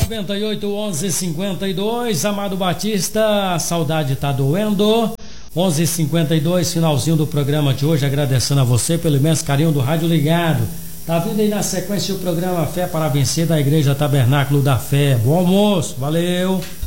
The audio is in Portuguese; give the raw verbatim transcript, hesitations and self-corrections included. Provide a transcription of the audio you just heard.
noventa e oito, onze, cinquenta e dois. Amado Batista, a saudade tá doendo. onze e cinquenta e dois, finalzinho do programa de hoje, agradecendo a você pelo imenso carinho do rádio ligado. Tá vindo aí na sequência o programa Fé para Vencer da Igreja Tabernáculo da Fé. Bom almoço, valeu!